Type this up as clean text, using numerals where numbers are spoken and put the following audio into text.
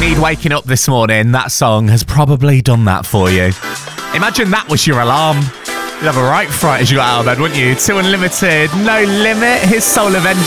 need waking up this morning, that song has probably done that for you. Imagine that was your alarm. You'd have a right fright as you got out of bed, wouldn't you? 2 Unlimited, No Limit, his Soul Avenger.